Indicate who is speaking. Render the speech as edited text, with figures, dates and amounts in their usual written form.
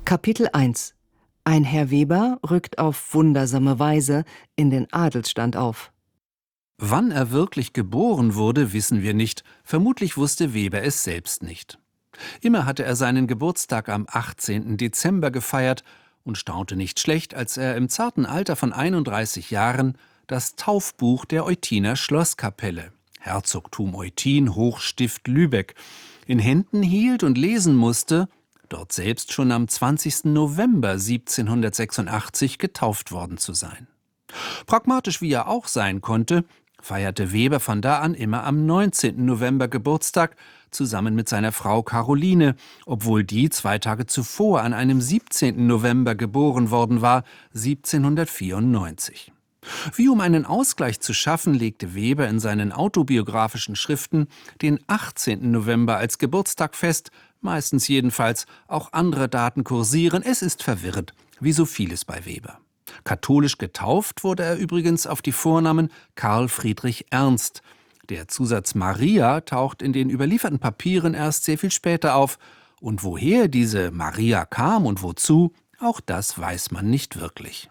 Speaker 1: Kapitel 1: Ein Herr Weber rückt auf wundersame Weise in den Adelsstand auf.
Speaker 2: Wann er wirklich geboren wurde, wissen wir nicht. Vermutlich wusste Weber es selbst nicht. Immer hatte er seinen Geburtstag am 18. Dezember gefeiert und staunte nicht schlecht, als er im zarten Alter von 31 Jahren das Taufbuch der Eutiner Schlosskapelle, Herzogtum Eutin, Hochstift Lübeck, in Händen hielt und lesen musste, dort selbst schon am 20. November 1786 getauft worden zu sein. Pragmatisch wie er auch sein konnte, feierte Weber von da an immer am 19. November Geburtstag, zusammen mit seiner Frau Caroline, obwohl die 2 Tage zuvor an einem 17. November geboren worden war, 1794. Wie um einen Ausgleich zu schaffen, legte Weber in seinen autobiografischen Schriften den 18. November als Geburtstag fest, meistens jedenfalls, auch andere Daten kursieren, es ist verwirrend, wie so vieles bei Weber. Katholisch getauft wurde er übrigens auf die Vornamen Karl Friedrich Ernst. Der Zusatz Maria taucht in den überlieferten Papieren erst sehr viel später auf. Und woher diese Maria kam und wozu, auch das weiß man nicht wirklich.